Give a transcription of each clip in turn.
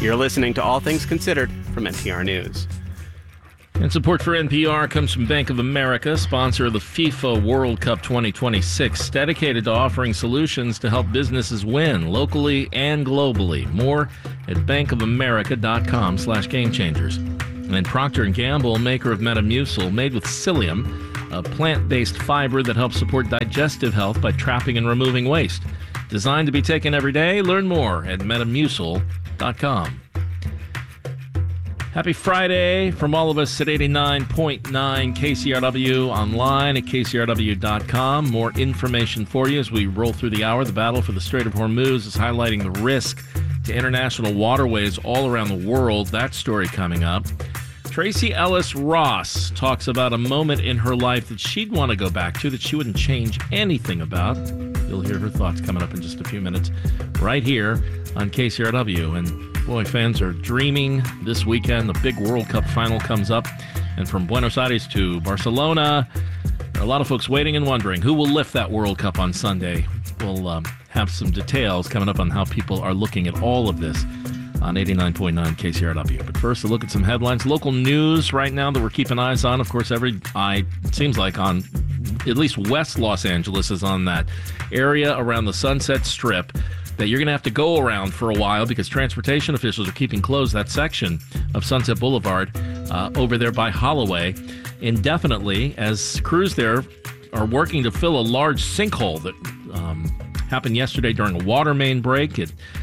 You're listening to All Things Considered from NPR News. And support for NPR comes from Bank of America, sponsor of the FIFA World Cup 2026, dedicated to offering solutions to help businesses win locally and globally. More at bankofamerica.com/gamechangers. And Procter & Gamble, maker of Metamucil, made with psyllium, a plant-based fiber that helps support digestive health by trapping and removing waste. Designed to be taken every day. Learn more at metamucil.com. Happy Friday from all of us at 89.9 KCRW, online at kcrw.com. More information for you as we roll through the hour. The battle for the Strait of Hormuz is highlighting the risk to international waterways all around the world. That story coming up. Tracy Ellis Ross talks about a moment in her life that she'd want to go back to, that she wouldn't change anything about. You'll hear her thoughts coming up in just a few minutes right here on KCRW. And boy, fans are dreaming this weekend. The big World Cup final comes up. And from Buenos Aires to Barcelona, there are a lot of folks waiting and wondering who will lift that World Cup on Sunday. We'll have some details coming up on how people are looking at all of this on 89.9 KCRW. But first, a look at some headlines. Local news right now that we're keeping eyes on. Of course, every eye, it seems like, on at least West Los Angeles is on that area around the Sunset Strip that you're going to have to go around for a while because transportation officials are keeping closed that section of Sunset Boulevard over there by Holloway indefinitely as crews there are working to fill a large sinkhole that happened yesterday during a water main break.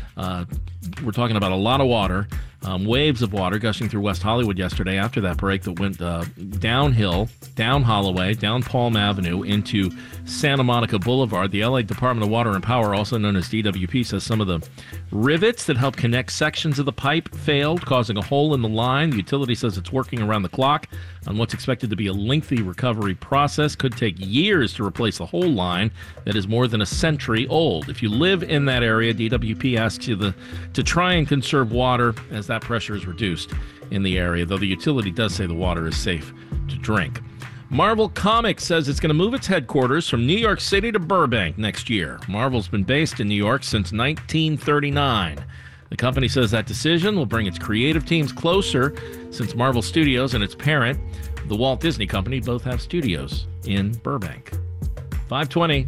We're talking about a lot of water, waves of water gushing through West Hollywood yesterday after that break that went downhill, down Holloway, down Palm Avenue into Santa Monica Boulevard. The LA Department of Water and Power, also known as DWP, says some of the rivets that help connect sections of the pipe failed, causing a hole in the line. The utility says it's working around the clock on what's expected to be a lengthy recovery process. Could take years to replace the whole line that is more than a century old. If you live in that area, DWP asks you to try and conserve water as that pressure is reduced in the area, though the utility does say the water is safe to drink. Marvel Comics says it's going to move its headquarters from New York City to Burbank next year. Marvel's been based in New York since 1939. The company says that decision will bring its creative teams closer since Marvel Studios and its parent, the Walt Disney Company, both have studios in Burbank. 5:20.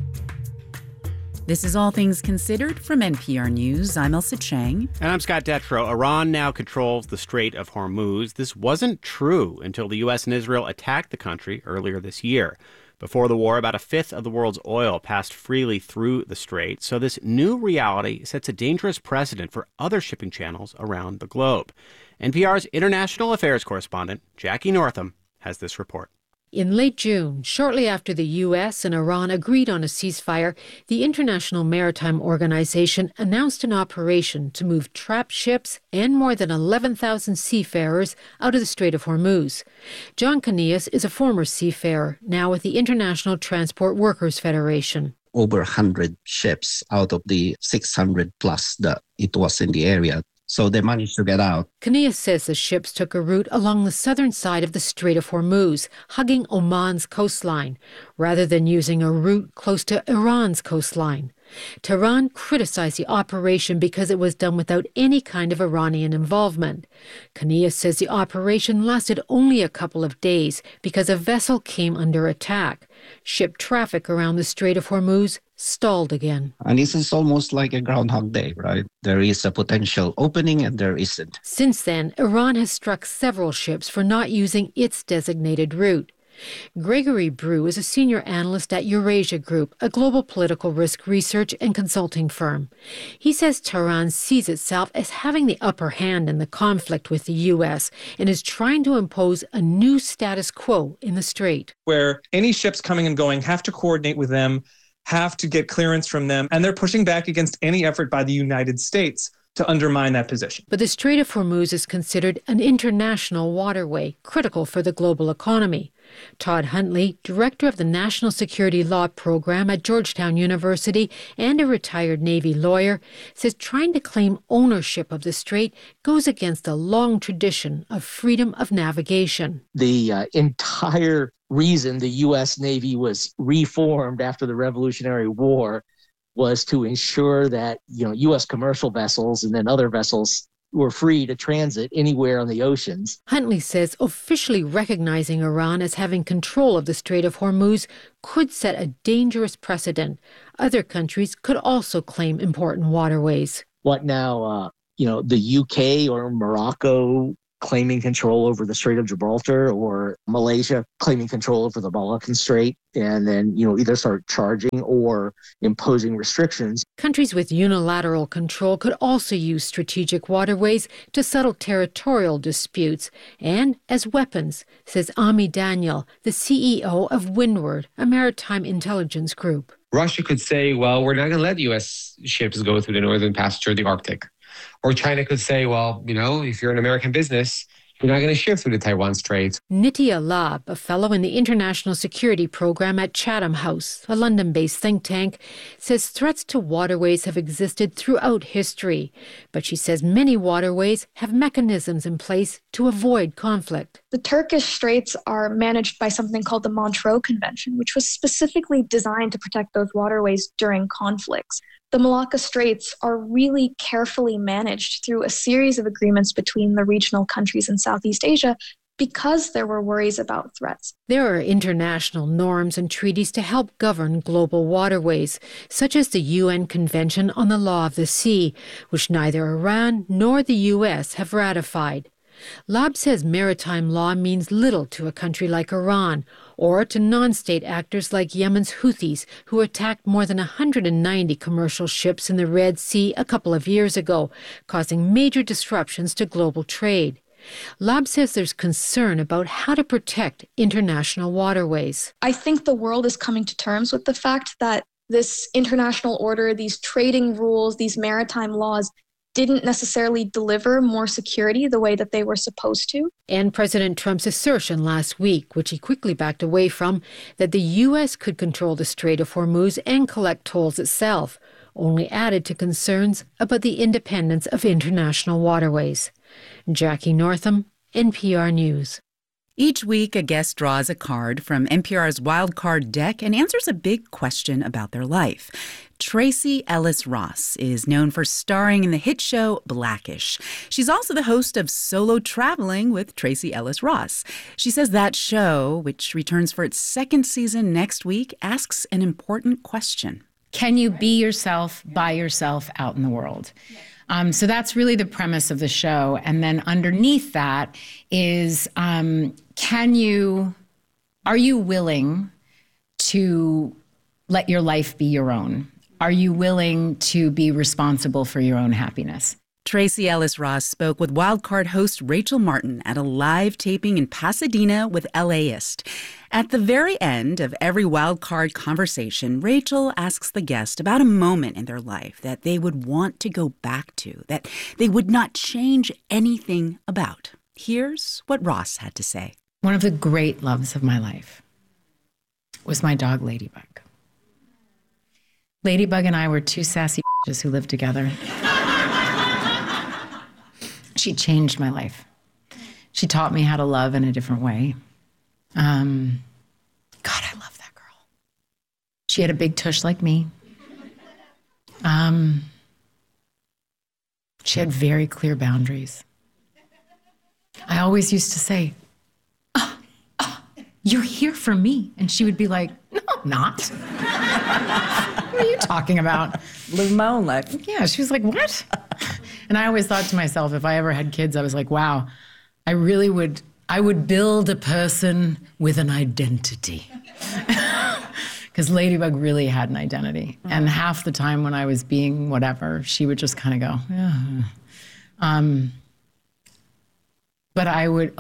This is All Things Considered from NPR News. I'm Elsa Chang. And I'm Scott Detrow. Iran now controls the Strait of Hormuz. This wasn't true until the U.S. and Israel attacked the country earlier this year. Before the war, about a fifth of the world's oil passed freely through the strait. So this new reality sets a dangerous precedent for other shipping channels around the globe. NPR's international affairs correspondent, Jackie Northam, has this report. In late June, shortly after the U.S. and Iran agreed on a ceasefire, the International Maritime Organization announced an operation to move trapped ships and more than 11,000 seafarers out of the Strait of Hormuz. John Canillas is a former seafarer, now with the International Transport Workers Federation. Over 100 ships out of the 600 plus that it was in the area. So they managed to get out. Canillas says the ships took a route along the southern side of the Strait of Hormuz, hugging Oman's coastline, rather than using a route close to Iran's coastline. Tehran criticized the operation because it was done without any kind of Iranian involvement. Canillas says the operation lasted only a couple of days because a vessel came under attack. Ship traffic around the Strait of Hormuz stalled again. And this is almost like a Groundhog Day, right? There is a potential opening and there isn't. Since then, Iran has struck several ships for not using its designated route. Gregory Brew is a senior analyst at Eurasia Group, a global political risk research and consulting firm. He says Tehran sees itself as having the upper hand in the conflict with the U.S. and is trying to impose a new status quo in the strait, where any ships coming and going have to coordinate with them, have to get clearance from them, and they're pushing back against any effort by the United States to undermine that position. But the Strait of Hormuz is considered an international waterway, critical for the global economy. Todd Huntley, director of the National Security Law Program at Georgetown University and a retired Navy lawyer, says trying to claim ownership of the strait goes against a long tradition of freedom of navigation. The entire reason the U.S. Navy was reformed after the Revolutionary War was to ensure that, U.S. commercial vessels and then other vessels were free to transit anywhere on the oceans. Huntley says officially recognizing Iran as having control of the Strait of Hormuz could set a dangerous precedent. Other countries could also claim important waterways. What now, the UK or Morocco claiming control over the Strait of Gibraltar, or Malaysia claiming control over the Malaccan Strait, and then, either start charging or imposing restrictions. Countries with unilateral control could also use strategic waterways to settle territorial disputes and as weapons, says Ami Daniel, the CEO of Windward, a maritime intelligence group. Russia could say, well, we're not going to let U.S. ships go through the Northern Passage or the Arctic. Or China could say, well, if you're an American business, you're not going to ship through the Taiwan Strait. Nitya Lab, a fellow in the International Security Program at Chatham House, a London-based think tank, says threats to waterways have existed throughout history. But she says many waterways have mechanisms in place to avoid conflict. The Turkish Straits are managed by something called the Montreux Convention, which was specifically designed to protect those waterways during conflicts. The Malacca Straits are really carefully managed through a series of agreements between the regional countries in Southeast Asia because there were worries about threats. There are international norms and treaties to help govern global waterways, such as the UN Convention on the Law of the Sea, which neither Iran nor the U.S. have ratified. Lab says maritime law means little to a country like Iran or to non-state actors like Yemen's Houthis, who attacked more than 190 commercial ships in the Red Sea a couple of years ago, causing major disruptions to global trade. Lab says there's concern about how to protect international waterways. I think the world is coming to terms with the fact that this international order, these trading rules, these maritime laws didn't necessarily deliver more security the way that they were supposed to. And President Trump's assertion last week, which he quickly backed away from, that the U.S. could control the Strait of Hormuz and collect tolls itself, only added to concerns about the independence of international waterways. Jackie Northam, NPR News. Each week, a guest draws a card from NPR's Wild Card deck and answers a big question about their life. Tracee Ellis Ross is known for starring in the hit show Black-ish. She's also the host of Solo Traveling with Tracee Ellis Ross. She says that show, which returns for its second season next week, asks an important question. Can you be yourself by yourself out in the world? So that's really the premise of the show. And then underneath that is, are you willing to let your life be your own? Are you willing to be responsible for your own happiness? Tracee Ellis Ross spoke with Wildcard host Rachel Martin at a live taping in Pasadena with LAist. At the very end of every Wildcard conversation, Rachel asks the guest about a moment in their life that they would want to go back to, that they would not change anything about. Here's what Ross had to say. One of the great loves of my life was my dog, Ladybug. Ladybug and I were two sassy bitches who lived together. She changed my life. She taught me how to love in a different way. God, I love that girl. She had a big tush like me. She had very clear boundaries. I always used to say, you're here for me. And she would be like, no, I'm not. What are you talking about? Live my own life. Yeah, she was like, what? And I always thought to myself, if I ever had kids, I was like, wow, I would build a person with an identity. Because Ladybug really had an identity. And half the time when I was being whatever, she would just kind of go, yeah. But I would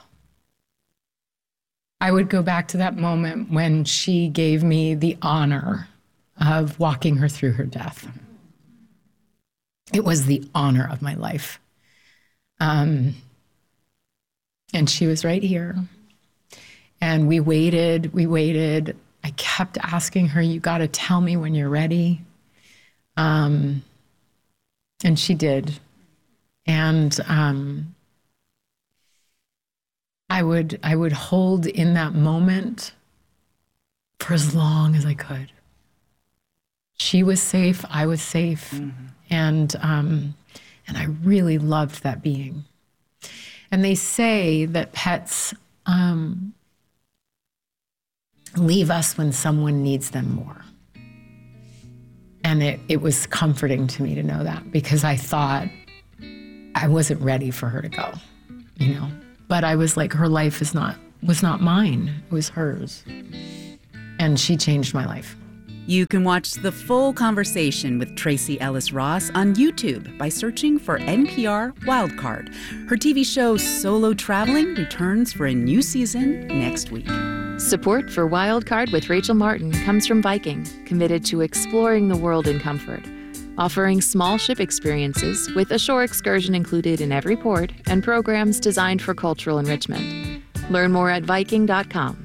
go back to that moment when she gave me the honor of walking her through her death. It was the honor of my life. And she was right here. And we waited. I kept asking her, you got to tell me when you're ready. And she did. And I would hold in that moment for as long as I could. She was safe, I was safe. Mm-hmm. And And I really loved that being. And they say that pets leave us when someone needs them more. And it was comforting to me to know that, because I thought I wasn't ready for her to go, you know. But I was like, her life was not mine, it was hers. And she changed my life. You can watch the full conversation with Tracee Ellis Ross on YouTube by searching for NPR Wildcard. Her TV show Solo Traveling returns for a new season next week. Support for Wildcard with Rachel Martin comes from Viking, committed to exploring the world in comfort, offering small ship experiences with a shore excursion included in every port and programs designed for cultural enrichment. Learn more at Viking.com.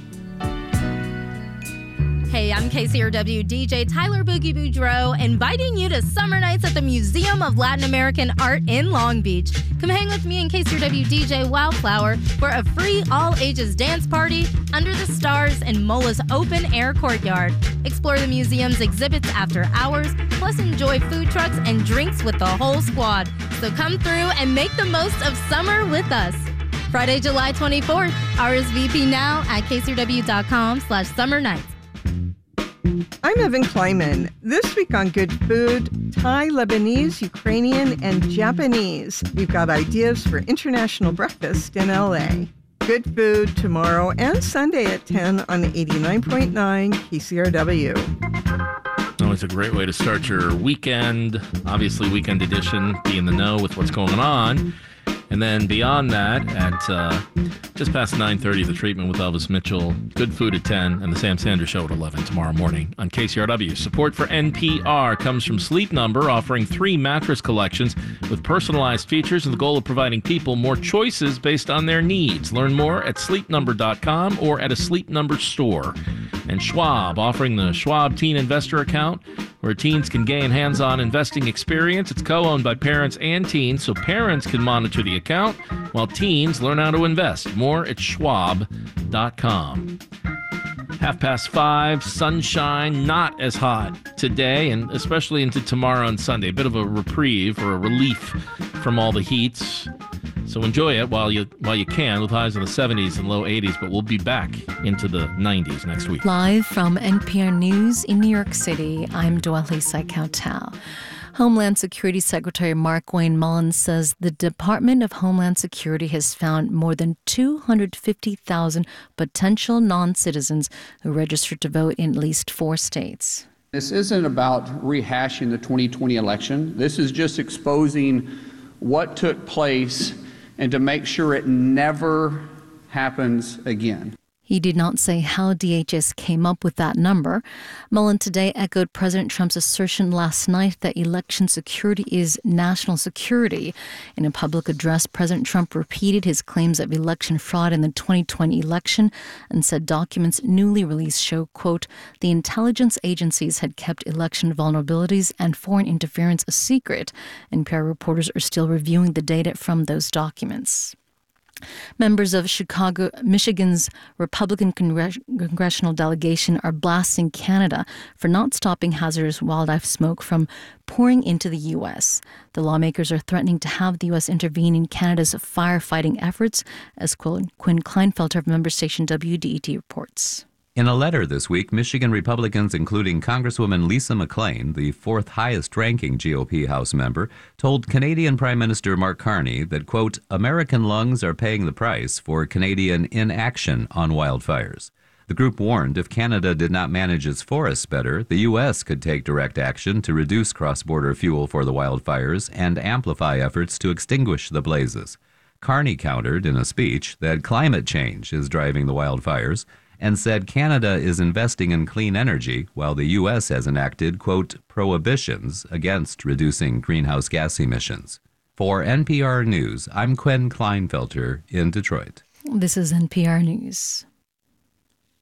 Hey, I'm KCRW DJ Tyler Boogie Boudreaux, inviting you to Summer Nights at the Museum of Latin American Art in Long Beach. Come hang with me and KCRW DJ Wildflower for a free all-ages dance party under the stars in MOLA's open-air courtyard. Explore the museum's exhibits after hours, plus enjoy food trucks and drinks with the whole squad. So come through and make the most of summer with us. Friday, July 24th, RSVP now at kcrw.com/summernights. I'm Evan Kleiman. This week on Good Food, Thai, Lebanese, Ukrainian, and Japanese. We've got ideas for international breakfast in LA. Good Food tomorrow and Sunday at 10 on 89.9 KCRW. Always a great way to start your weekend. Obviously, Weekend Edition, be in the know with what's going on. And then beyond that, at just past 9:30, The Treatment with Elvis Mitchell, Good Food at 10, and The Sam Sanders Show at 11 tomorrow morning on KCRW. Support for NPR comes from Sleep Number, offering 3 mattress collections with personalized features and the goal of providing people more choices based on their needs. Learn more at sleepnumber.com or at a Sleep Number store. And Schwab, offering the Schwab Teen Investor Account, where teens can gain hands-on investing experience. It's co-owned by parents and teens, so parents can monitor the account while teens learn how to invest. More at schwab.com. 5:30, sunshine, not as hot today, and especially into tomorrow and Sunday. A bit of a reprieve or a relief from all the heats. So enjoy it while you can, with highs in the 70s and low 80s, but we'll be back into the 90s next week. Live from NPR News in New York City, I'm Dwelisa Kautal. Homeland Security Secretary Markwayne Mullins says the Department of Homeland Security has found more than 250,000 potential non-citizens who registered to vote in at least 4 states. This isn't about rehashing the 2020 election. This is just exposing what took place and to make sure it never happens again. He did not say how DHS came up with that number. Mullen today echoed President Trump's assertion last night that election security is national security. In a public address, President Trump repeated his claims of election fraud in the 2020 election and said documents newly released show, quote, the intelligence agencies had kept election vulnerabilities and foreign interference a secret. NPR reporters are still reviewing the data from those documents. Members of Michigan's Republican congressional delegation are blasting Canada for not stopping hazardous wildlife smoke from pouring into the U.S. The lawmakers are threatening to have the U.S. intervene in Canada's firefighting efforts, as Quinn Kleinfelter of member station WDET reports. In a letter this week, Michigan Republicans, including Congresswoman Lisa McClain, the 4th highest-ranking GOP House member, told Canadian Prime Minister Mark Carney that, quote, American lungs are paying the price for Canadian inaction on wildfires. The group warned if Canada did not manage its forests better, the U.S. could take direct action to reduce cross-border fuel for the wildfires and amplify efforts to extinguish the blazes. Carney countered in a speech that climate change is driving the wildfires, and said Canada is investing in clean energy while the U.S. has enacted, quote, prohibitions against reducing greenhouse gas emissions. For NPR News, I'm Quinn Kleinfelter in Detroit. This is NPR News.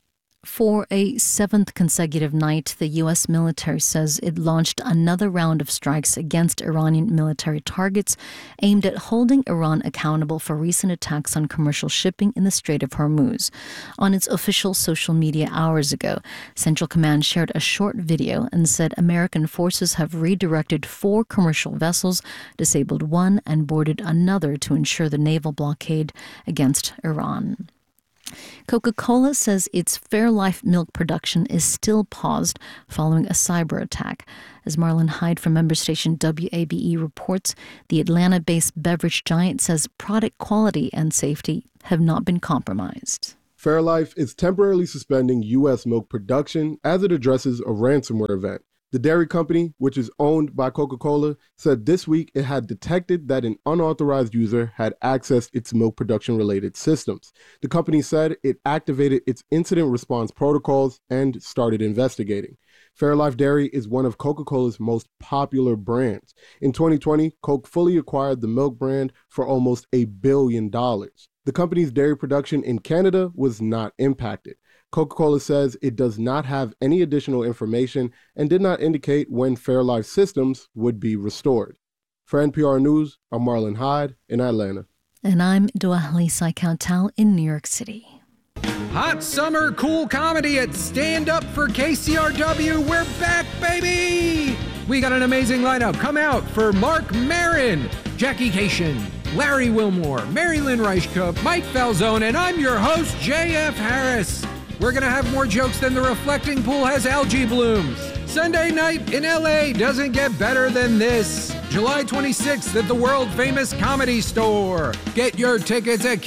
For a seventh consecutive night, the U.S. military says it launched another round of strikes against Iranian military targets aimed at holding Iran accountable for recent attacks on commercial shipping in the Strait of Hormuz. On its official social media hours ago, Central Command shared a short video and said American forces have redirected 4 commercial vessels, disabled one, and boarded another to ensure the naval blockade against Iran. Coca-Cola says its Fairlife milk production is still paused following a cyber attack. As Marlon Hyde from member station WABE reports, the Atlanta-based beverage giant says product quality and safety have not been compromised. Fairlife is temporarily suspending U.S. milk production as it addresses a ransomware event. The dairy company, which is owned by Coca-Cola, said this week it had detected that an unauthorized user had accessed its milk production-related systems. The company said it activated its incident response protocols and started investigating. Fairlife Dairy is one of Coca-Cola's most popular brands. In 2020, Coke fully acquired the milk brand for almost $1 billion. The company's dairy production in Canada was not impacted. Coca-Cola says it does not have any additional information and did not indicate when Fairlife systems would be restored. For NPR News, I'm Marlon Hyde in Atlanta. And I'm Doahli Sai-Countal in New York City. Hot summer cool comedy at Stand Up for KCRW. We're back, baby! We got an amazing lineup. Come out for Mark Maron, Jackie Cation, Larry Wilmore, Mary Lynn Reichkup, Mike Falzone, and I'm your host, J.F. Harris. We're going to have more jokes than the reflecting pool has algae blooms. Sunday night in L.A. doesn't get better than this. July 26th at the world-famous Comedy Store. Get your tickets at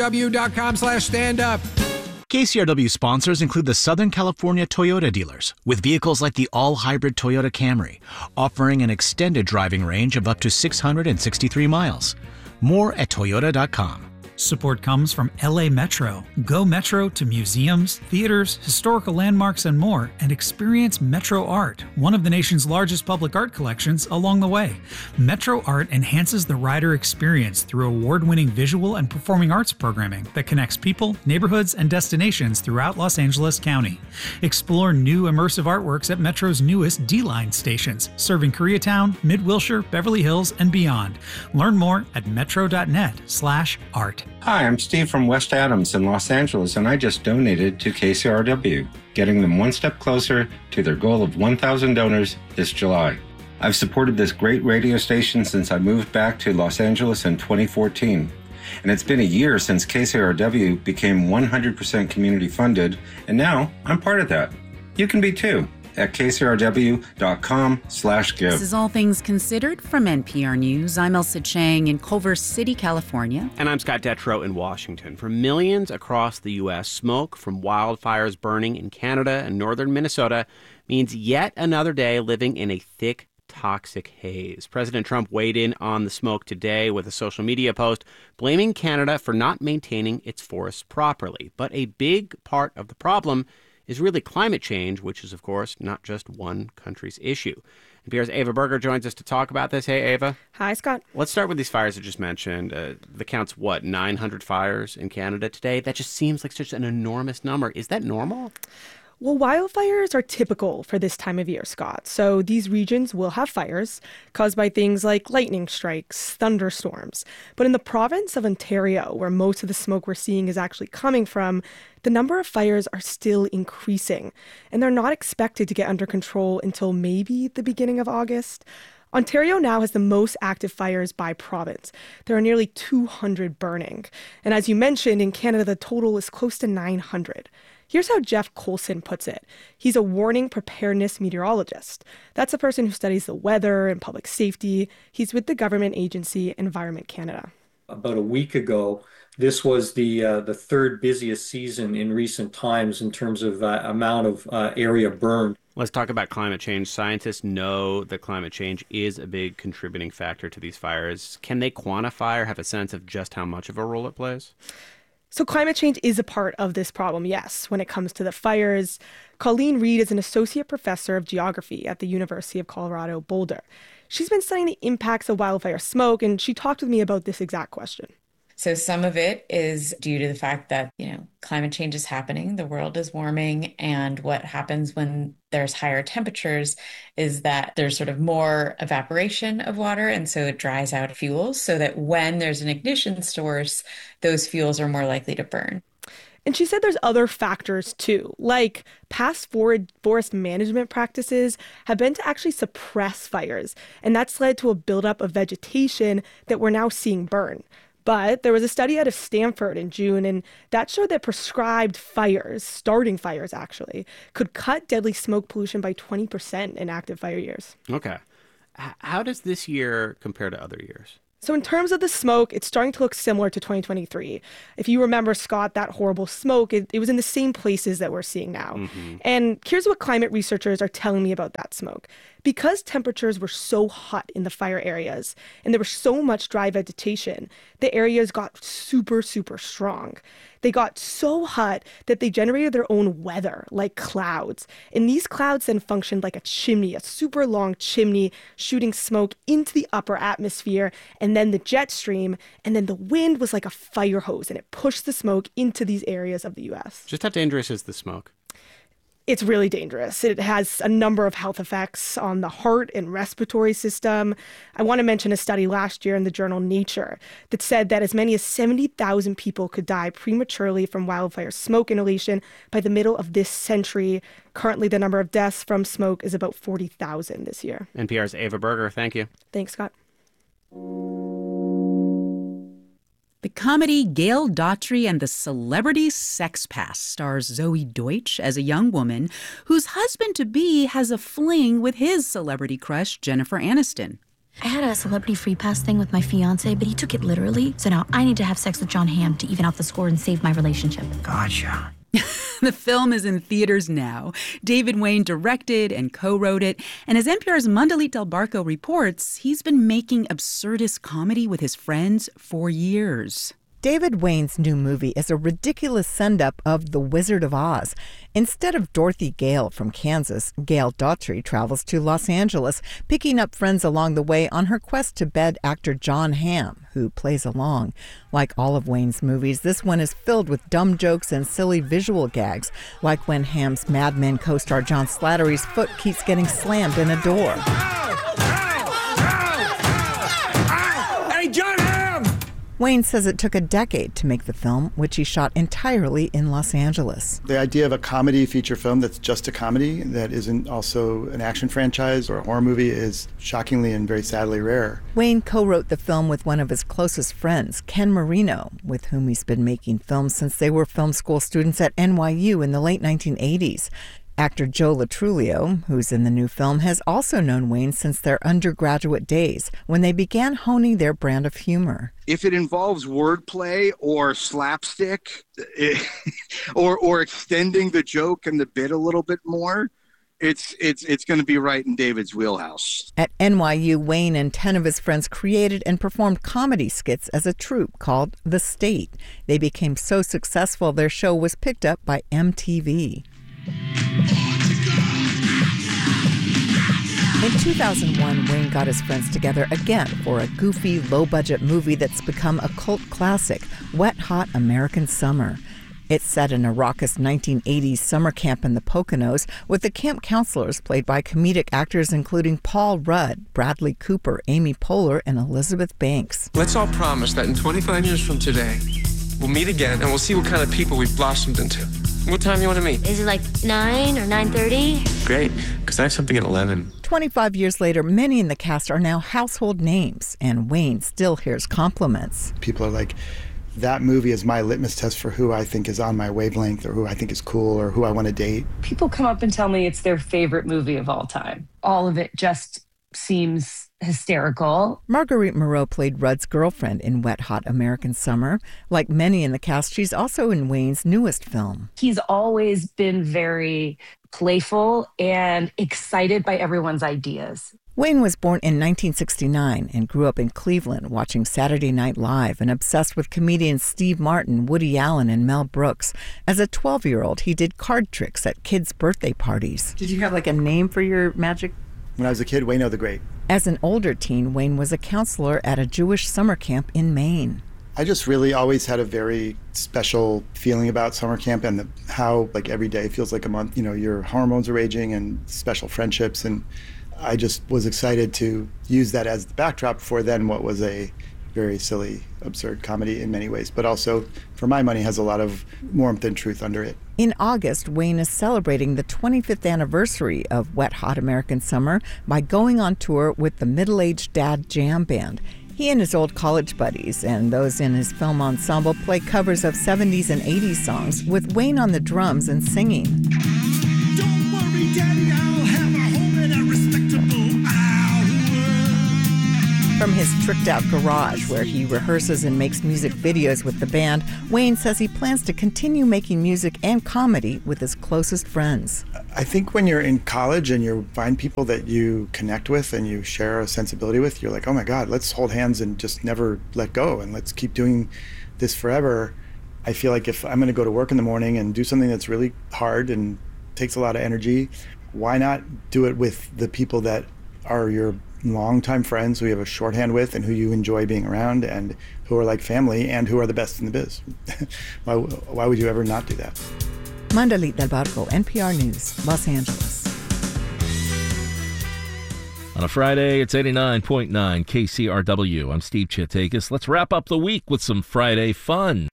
kcrw.com/standup. KCRW sponsors include the Southern California Toyota dealers, with vehicles like the all-hybrid Toyota Camry, offering an extended driving range of up to 663 miles. More at toyota.com. Support comes from LA Metro. Go Metro to museums, theaters, historical landmarks, and more, and experience Metro Art, one of the nation's largest public art collections, along the way. Metro Art enhances the rider experience through award-winning visual and performing arts programming that connects people, neighborhoods, and destinations throughout Los Angeles County. Explore new immersive artworks at Metro's newest D-Line stations, serving Koreatown, Mid-Wilshire, Beverly Hills, and beyond. Learn more at metro.net/art. Hi, I'm Steve from West Adams in Los Angeles, and I just donated to KCRW, getting them one step closer to their goal of 1,000 donors this July. I've supported this great radio station since I moved back to Los Angeles in 2014. And it's been a year since KCRW became 100% community funded, and now I'm part of that. You can be too at kcrw.com/give. This is All Things Considered from NPR News. I'm Elsa Chang in Culver City, California. And I'm Scott Detrow in Washington. For millions across the U.S., smoke from wildfires burning in Canada and northern Minnesota means yet another day living in a thick, toxic haze. President Trump weighed in on the smoke today with a social media post blaming Canada for not maintaining its forests properly. But a big part of the problem is really climate change, which is, of course, not just one country's issue. NPR's Ava Berger joins us to talk about this. Hey, Ava. Hi, Scott. Let's start with these fires I just mentioned. The count's, 900 fires in Canada today? That just seems like such an enormous number. Is that normal? Well, wildfires are typical for this time of year, Scott. So these regions will have fires caused by things like lightning strikes, thunderstorms. But in the province of Ontario, where most of the smoke we're seeing is actually coming from, the number of fires are still increasing, and they're not expected to get under control until maybe the beginning of August. Ontario now has the most active fires by province. There are nearly 200 burning. And as you mentioned, in Canada, the total is close to 900. Here's how Jeff Coulson puts it. He's a warning preparedness meteorologist. That's a person who studies the weather and public safety. He's with the government agency Environment Canada. About a week ago, this was the third busiest season in recent times in terms of amount of area burned. Let's talk about climate change. Scientists know that climate change is a big contributing factor to these fires. Can they quantify or have a sense of just how much of a role it plays? So climate change is a part of this problem, yes, when it comes to the fires. Colleen Reed is an associate professor of geography at the University of Colorado Boulder. She's been studying the impacts of wildfire smoke, and she talked with me about this exact question. So some of it is due to the fact that, climate change is happening, the world is warming, and what happens when there's higher temperatures is that there's sort of more evaporation of water, and so it dries out fuels so that when there's an ignition source, those fuels are more likely to burn. And she said there's other factors too, like past forest management practices have been to actually suppress fires, and that's led to a buildup of vegetation that we're now seeing burn. But there was a study out of Stanford in June, and that showed that prescribed fires, starting fires actually, could cut deadly smoke pollution by 20% in active fire years. Okay. How does this year compare to other years? So in terms of the smoke, it's starting to look similar to 2023. If you remember, Scott, that horrible smoke, it was in the same places that we're seeing now. Mm-hmm. And here's what climate researchers are telling me about that smoke. Because temperatures were so hot in the fire areas and there was so much dry vegetation, the areas got super, super strong. They got so hot that they generated their own weather, like clouds. And these clouds then functioned like a chimney, a super long chimney, shooting smoke into the upper atmosphere, and then the jet stream, and then the wind was like a fire hose, and it pushed the smoke into these areas of the U.S. Just how dangerous is the smoke? It's really dangerous. It has a number of health effects on the heart and respiratory system. I want to mention a study last year in the journal Nature that said that as many as 70,000 people could die prematurely from wildfire smoke inhalation by the middle of this century. Currently, the number of deaths from smoke is about 40,000 this year. NPR's Ava Berger, thank you. Thanks, Scott. The comedy Gail Daughtry and the Celebrity Sex Past stars Zoe Deutsch as a young woman whose husband-to-be has a fling with his celebrity crush, Jennifer Aniston. I had a celebrity free pass thing with my fiance, but he took it literally. So now I need to have sex with Jon Hamm to even out the score and save my relationship. Gotcha. The film is in theaters now. David Wain directed and co-wrote it. And as NPR's Mandalit Del Barco reports, he's been making absurdist comedy with his friends for years. David Wain's new movie is a ridiculous send-up of The Wizard of Oz. Instead of Dorothy Gale from Kansas, Gail Daughtry travels to Los Angeles, picking up friends along the way on her quest to bed actor Jon Hamm, who plays along. Like all of Wain's movies, this one is filled with dumb jokes and silly visual gags, like when Hamm's Mad Men co-star John Slattery's foot keeps getting slammed in a door. Hey, Jon Hamm! Wain says it took a decade to make the film, which he shot entirely in Los Angeles. The idea of a comedy feature film that's just a comedy, that isn't also an action franchise or a horror movie, is shockingly and very sadly rare. Wain co-wrote the film with one of his closest friends, Ken Marino, with whom he's been making films since they were film school students at NYU in the late 1980s. Actor Joe Latrulio, who's in the new film, has also known Wain since their undergraduate days, when they began honing their brand of humor. If it involves wordplay or slapstick, or extending the joke and the bit a little bit more, it's going to be right in David's wheelhouse. At NYU, Wain and 10 of his friends created and performed comedy skits as a troupe called The State. They became so successful, their show was picked up by MTV. In 2001, Wain got his friends together again for a goofy, low-budget movie that's become a cult classic, Wet Hot American Summer. It's set in a raucous 1980s summer camp in the Poconos, with the camp counselors played by comedic actors including Paul Rudd, Bradley Cooper, Amy Poehler, and Elizabeth Banks. Let's all promise that in 25 years from today, we'll meet again and we'll see what kind of people we've blossomed into. What time you want to meet? Is it like 9 or 9:30? Great, because I have something at 11. 25 years later, many in the cast are now household names, and Wain still hears compliments. People are like, that movie is my litmus test for who I think is on my wavelength, or who I think is cool, or who I want to date. People come up and tell me it's their favorite movie of all time. All of it just seems hysterical. Marguerite Moreau played Rudd's girlfriend in Wet Hot American Summer. Like many in the cast, she's also in Wain's newest film. He's always been very playful and excited by everyone's ideas. Wain was born in 1969 and grew up in Cleveland watching Saturday Night Live and obsessed with comedians Steve Martin, Woody Allen, and Mel Brooks. As a 12-year-old, he did card tricks at kids' birthday parties. Did you have like a name for your magic? When I was a kid, Waino the Great. As an older teen, Wain was a counselor at a Jewish summer camp in Maine. I just really always had a very special feeling about summer camp and how like every day feels like a month. You know, your hormones are raging and special friendships. And I just was excited to use that as the backdrop for then what was a very silly, absurd comedy in many ways, but also, for my money, has a lot of warmth and truth under it. In August, Wayne is celebrating the 25th anniversary of Wet Hot American Summer by going on tour with the Middle-Aged Dad Jam Band. He and his old college buddies and those in his film ensemble play covers of 70s and 80s songs with Wayne on the drums and singing. Don't worry, Daddy, I'll have a home in a respectable hour. From his tricked-out garage, where he rehearses and makes music videos with the band, Wayne says he plans to continue making music and comedy with his closest friends. I think when you're in college and you find people that you connect with and you share a sensibility with, you're like, oh my God, let's hold hands and just never let go and let's keep doing this forever. I feel like if I'm going to go to work in the morning and do something that's really hard and takes a lot of energy, why not do it with the people that are your longtime friends who you have a shorthand with and who you enjoy being around and who are like family and who are the best in the biz? Why would you ever not do that? Mandalit Del Barco, NPR News, Los Angeles. On a Friday, it's 89.9 KCRW. I'm Steve Chiatakis. Let's wrap up the week with some Friday fun.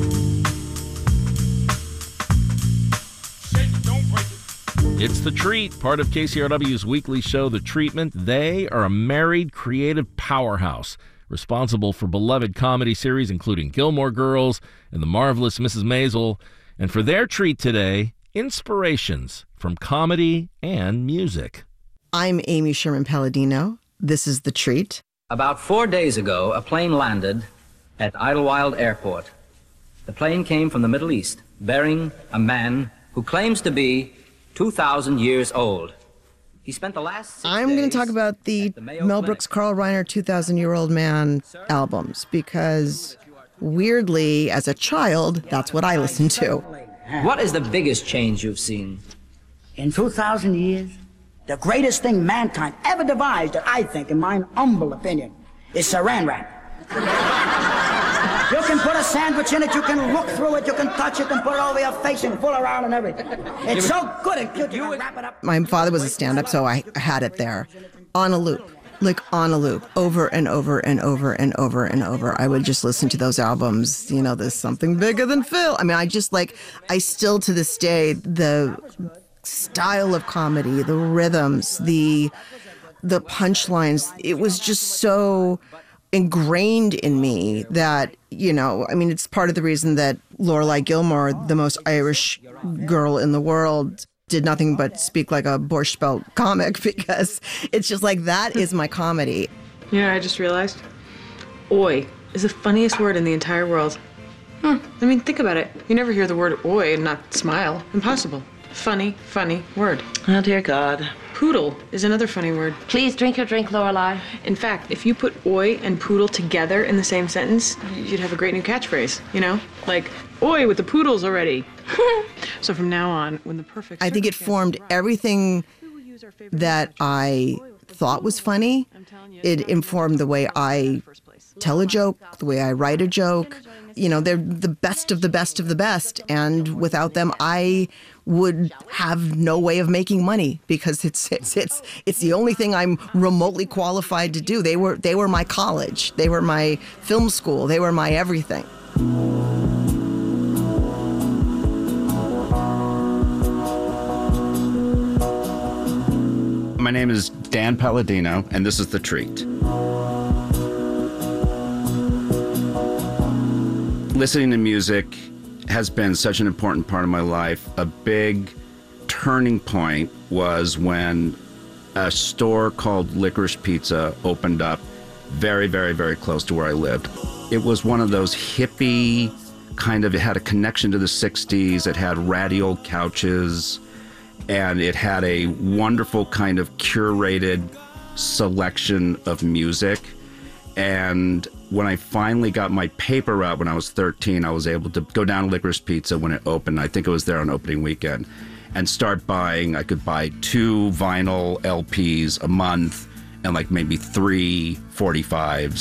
It's The Treat, part of KCRW's weekly show, The Treatment. They are a married, creative powerhouse responsible for beloved comedy series, including Gilmore Girls and The Marvelous Mrs. Maisel. And for their treat today, inspirations from comedy and music. I'm Amy Sherman Palladino. This is The Treat. About 4 days ago, a plane landed at Idlewild Airport. The plane came from the Middle East, bearing a man who claims to be 2,000 years old. He spent the last I'm going to talk about the Mel Brooks, Carl Reiner, 2,000-Year-Old Man albums because, weirdly, as a child, that's what I listened to. What is the biggest change you've seen? In 2,000 years, the greatest thing mankind ever devised, that I think, in my humble opinion, is saran wrap. You can put a sandwich in it, you can look through it, you can touch it and put it over your face and pull around and everything. It's so good and cute, you can wrap it up. My father was a stand-up, so I had it there on a loop. Like on a loop, over and over and over and over and over. I would just listen to those albums. You know, there's something bigger than Phil. I mean, I still to this day, the style of comedy, the rhythms, the punchlines, it was just so ingrained in me that, you know, I mean, it's part of the reason that Lorelai Gilmore, the most Irish girl in the world, did nothing but speak like a Borscht Belt comic, because it's just like, that is my comedy. You know, I just realized, oi is the funniest word in the entire world. I mean, think about it. You never hear the word oi and not smile. Impossible. Funny word. Oh, dear God. Poodle is another funny word. Please drink your drink, Lorelai. In fact, if you put oi and poodle together in the same sentence, you'd have a great new catchphrase, you know? Like, oi with the poodles already. So from now on, when the perfect... I think it formed everything that I thought was funny. It informed the way I tell a joke, the way I write a joke. You know, they're the best of the best of the best. And without them, I would have no way of making money, because it's the only thing I'm remotely qualified to do. They were my college. They were my film school. They were my everything. My name is Dan Palladino, and this is The Treat. Listening to music has been such an important part of my life. A big turning point was when a store called Licorice Pizza opened up very, very, very close to where I lived. It was one of those hippie kind of, it had a connection to the 60s. It had ratty old couches, and it had a wonderful kind of curated selection of music. And when I finally got my paper route when I was 13, I was able to go down to Licorice Pizza when it opened. I think it was there on opening weekend, and start buying. I could buy 2 vinyl LPs a month and like maybe 3 45s.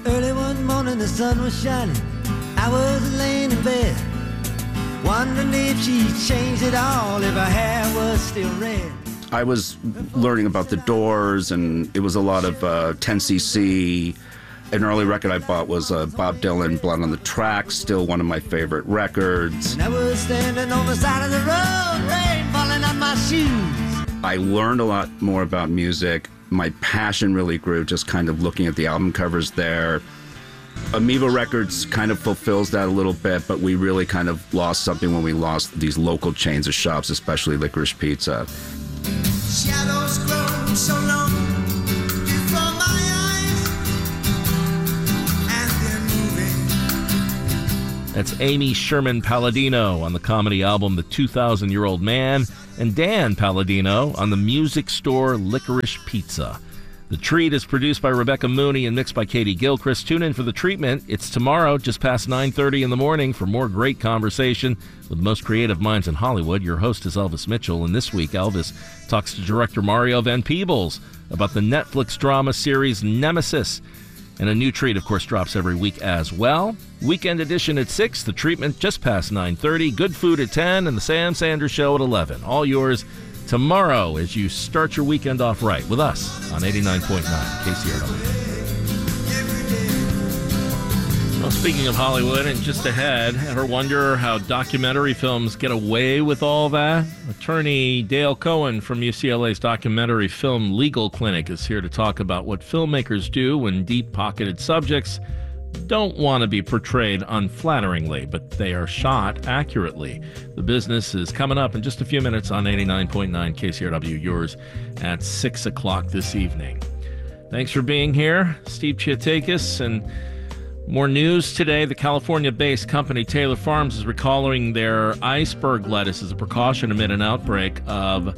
Early one morning the sun was shining. I was laying in bed, wondering if she changed it all, if her hair was still red. I was learning about the Doors, and it was a lot of 10cc. An early record I bought was Bob Dylan, Blood on the Tracks, still one of my favorite records. And I was standing on the side of the road, rain falling on my shoes. I learned a lot more about music. My passion really grew just kind of looking at the album covers there. Amoeba Records kind of fulfills that a little bit, but we really kind of lost something when we lost these local chains of shops, especially Licorice Pizza. Shadows grow so long before my eyes, and they're moving. That's Amy Sherman Palladino on the comedy album The 2,000-Year-Old Man, and Dan Palladino on the music store Licorice Pizza. The Treat is produced by Rebecca Mooney and mixed by Katie Gilchrist. Tune in for The Treatment. It's tomorrow, just past 9:30 in the morning, for more great conversation with the most creative minds in Hollywood. Your host is Elvis Mitchell, and this week Elvis talks to director Mario Van Peebles about the Netflix drama series Nemesis. And a new Treat, of course, drops every week as well. Weekend edition at 6, The Treatment just past 9:30, Good Food at 10, and The Sam Sanders Show at 11. All yours tomorrow as you start your weekend off right with us on 89.9 KCRW. Well, speaking of Hollywood, and just ahead, ever wonder how documentary films get away with all that? Attorney Dale Cohen from UCLA's Documentary Film Legal Clinic is here to talk about what filmmakers do when deep-pocketed subjects don't want to be portrayed unflatteringly, but they are shot accurately. The business is coming up in just a few minutes on 89.9 KCRW, yours at 6 o'clock this evening. Thanks for being here. Steve Chiatakis, and more news today. The California-based company Taylor Farms is recalling their iceberg lettuce as a precaution amid an outbreak of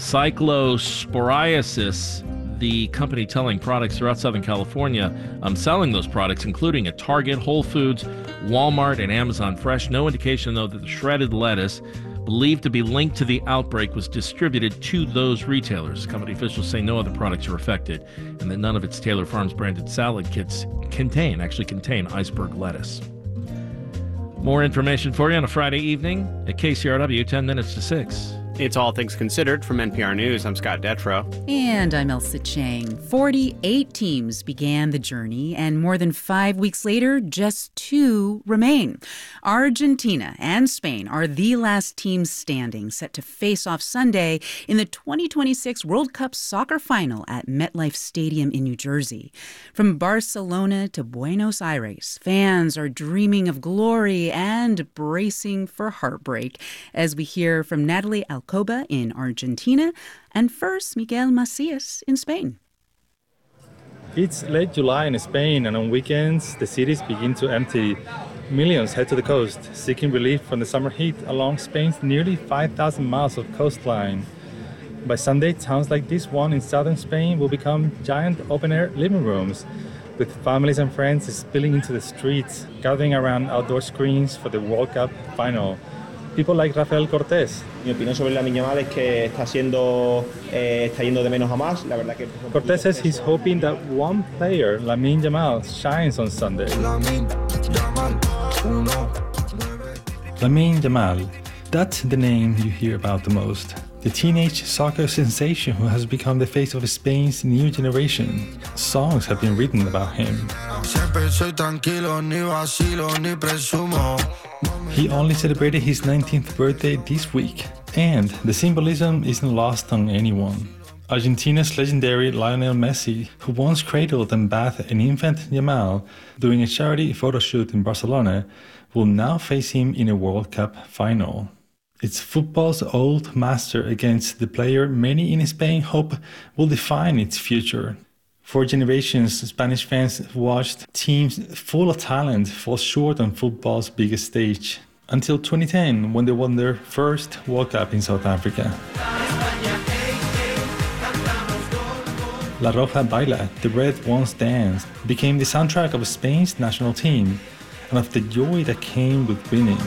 cyclosporiasis. The company telling products throughout Southern California, selling those products, including at Target, Whole Foods, Walmart, and Amazon Fresh. No indication, though, that the shredded lettuce, believed to be linked to the outbreak, was distributed to those retailers. Company officials say no other products are affected, and that none of its Taylor Farms branded salad kits contain iceberg lettuce. More information for you on a Friday evening at KCRW, 10 minutes to 6. It's All Things Considered from NPR News. I'm Scott Detrow. And I'm Elsa Chang. 48 teams began the journey, and more than 5 weeks later, just 2 remain. Argentina and Spain are the last teams standing, set to face off Sunday in the 2026 World Cup soccer final at MetLife Stadium in New Jersey. From Barcelona to Buenos Aires, fans are dreaming of glory and bracing for heartbreak, as we hear from Natalie Alcoba in Argentina, and first Miguel Macias in Spain. It's late July in Spain, and on weekends the cities begin to empty. Millions head to the coast, seeking relief from the summer heat along Spain's nearly 5,000 miles of coastline. By Sunday, towns like this one in southern Spain will become giant open-air living rooms, with families and friends spilling into the streets, gathering around outdoor screens for the World Cup final. People like Rafael Cortés. Mi opinión sobre Lamine Yamal es que está yendo de menos a más. La verdad que Cortés says he's hoping that one player, Lamine Yamal, shines on Sunday. Lamine Yamal, that's the name you hear about the most. The teenage soccer sensation who has become the face of Spain's new generation. Songs have been written about him. He only celebrated his 19th birthday this week, and the symbolism isn't lost on anyone. Argentina's legendary Lionel Messi, who once cradled and bathed an infant Yamal during a charity photo shoot in Barcelona, will now face him in a World Cup final. It's football's old master against the player many in Spain hope will define its future. For generations, Spanish fans watched teams full of talent fall short on football's biggest stage, until 2010, when they won their first World Cup in South Africa. La Roja Baila, the Red Ones Dance, became the soundtrack of Spain's national team, and of the joy that came with winning.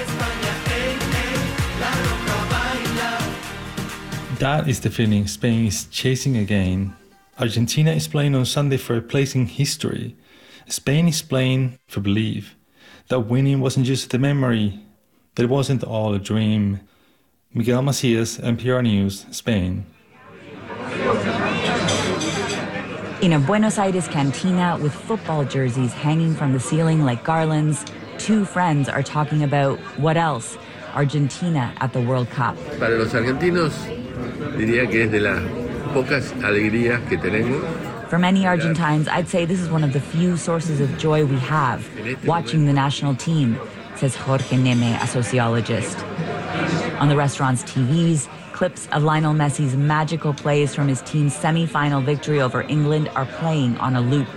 That is the feeling Spain is chasing again. Argentina is playing on Sunday for a place in history. Spain is playing for belief, that winning wasn't just a memory, that it wasn't all a dream. Miguel Macias, NPR News, Spain. In a Buenos Aires cantina with football jerseys hanging from the ceiling like garlands, two friends are talking about what else? Argentina at the World Cup. Para los argentinos, diría que es de las pocas alegrías que tenemos. For many Argentines, I'd say this is one of the few sources of joy we have, watching the national team, says Jorge Neme, a sociologist. On the restaurant's TVs, clips of Lionel Messi's magical plays from his team's semi-final victory over England are playing on a loop.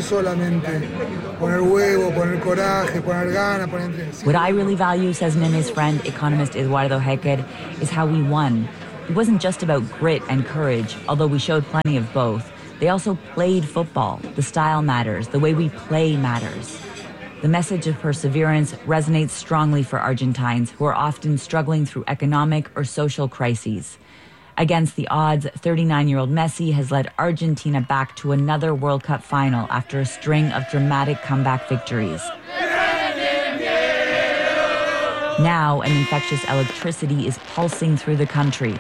What I really value, says Neme's friend, economist Eduardo Hecker, is how we won. It wasn't just about grit and courage, although we showed plenty of both. They also played football. The style matters. The way we play matters. The message of perseverance resonates strongly for Argentines who are often struggling through economic or social crises. Against the odds, 39-year-old Messi has led Argentina back to another World Cup final after a string of dramatic comeback victories. Now, an infectious electricity is pulsing through the country